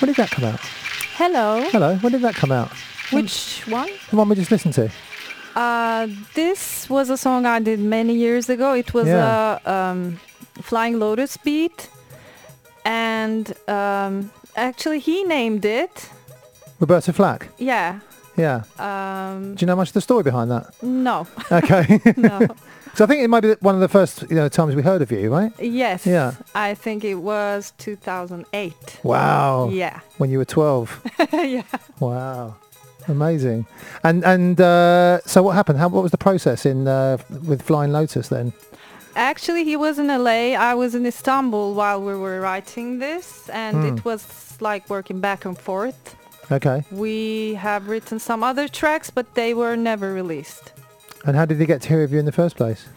When did that come out? Hello. Hello. When did that come out? Which one? The one we just listened to. This was a song I did many years ago. It was a Flying Lotus beat. And actually he named it. Roberta Flack? Yeah. Yeah. Do you know much of the story behind that? No. Okay. No. So I think it might be one of the first times we heard of you, right? Yes. Yeah. I think it was 2008. Wow. Yeah. When you were 12. Yeah. Wow. Amazing. And so what happened? What was the process with Flying Lotus then? Actually, he was in LA. I was in Istanbul while we were writing this, and it was like working back and forth. Okay. We have written some other tracks, but they were never released. And how did he get to hear of you in the first place?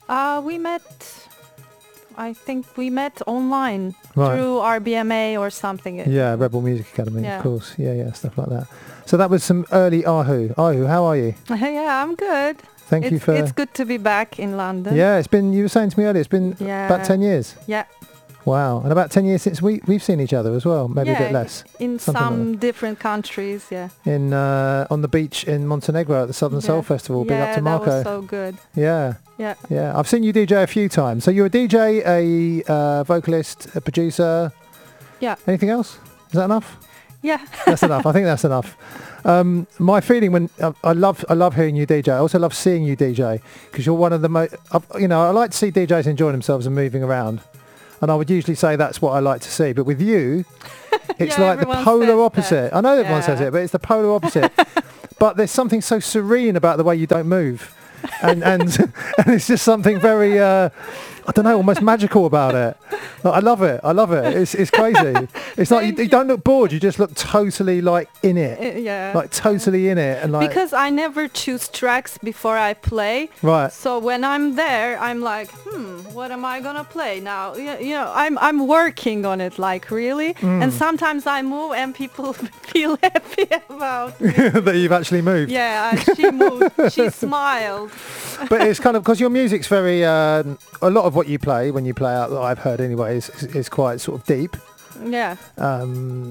I think we met online Right. through RBMA or something. Yeah, Rebel Music Academy, Yeah. of course. Yeah, stuff like that. So that was some early Ahu. Ahu, how are you? Yeah, I'm good. Thank you for... It's good to be back in London. Yeah, you were saying to me earlier, it's been about 10 years. Yeah. Wow. And about 10 years since we've seen each other as well, maybe a bit less. In Something some like different countries, yeah. on the beach in Montenegro at the Southern Soul Festival. Big up to Marco. That was so good. Yeah. Yeah. Yeah. I've seen you DJ a few times. So you're a DJ, a vocalist, a producer. Yeah. Anything else? Is that enough? Yeah. That's enough. I think that's enough. My feeling when I love hearing you DJ. I also love seeing you DJ because you're one of the most. I like to see DJs enjoying themselves and moving around, and I would usually say that's what I like to see. But with you, it's like the polar opposite. I know everyone says it, but it's the polar opposite. But there's something so serene about the way you don't move, and it's just something very. I don't know, almost magical about it. Like, I love it. It's crazy. It's like you don't look bored. You just look totally like in it. Yeah. Like totally in it, and like because I never choose tracks before I play. Right. So when I'm there, I'm like, what am I gonna play now? I'm working on it, like really. And sometimes I move, and people feel happy about it. that you've actually moved. Yeah, she moved. She smiled. But it's kind of because your music's very a lot of what you play when you play out that I've heard anyway is quite sort of deep. Yeah. And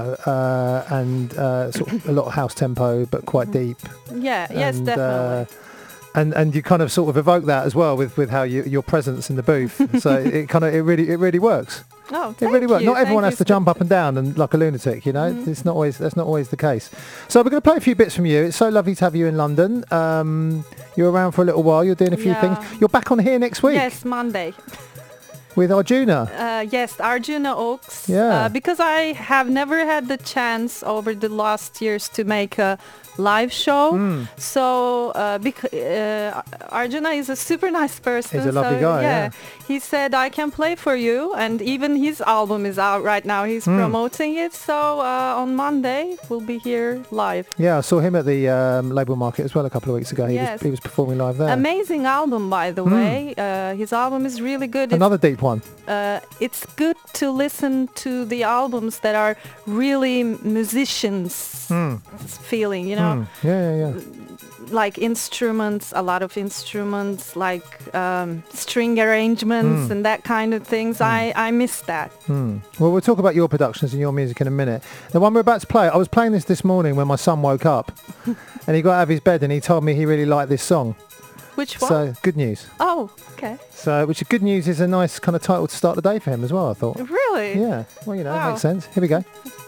sort of a lot of house tempo, but quite deep. Yeah. Yes, definitely. And you kind of sort of evoke that as well with how your presence in the booth. So it really works. Oh, it really works. you. Not everyone has to jump up and down and like a lunatic, That's not always the case. So we're going to play a few bits from you. It's so lovely to have you in London. You're around for a little while. You're doing a few things. You're back on here next week. Yes, Monday. With Arjuna. Yes, Arjuna Oaks. Yeah. Because I have never had the chance over the last years to make a live show. So Arjuna is a super nice person. He's a lovely guy, yeah. He said, I can play for you. And even his album is out right now. He's promoting it. So on Monday, we'll be here live. Yeah, I saw him at the Label Market as well a couple of weeks ago. He was performing live there. Amazing album, by the way. His album is really good. Another deep one. It's good to listen to the albums that are really musicians feeling, Yeah. Like instruments, a lot of instruments, like string arrangements and that kind of things. I miss that. Well, we'll talk about your productions and your music in a minute. The one we're about to play, I was playing this morning when my son woke up and he got out of his bed and he told me he really liked this song. Which one? So, good news. Oh, okay. So, which good news is a nice kind of title to start the day for him as well, I thought. Really? Yeah. Well, Wow. It makes sense. Here we go.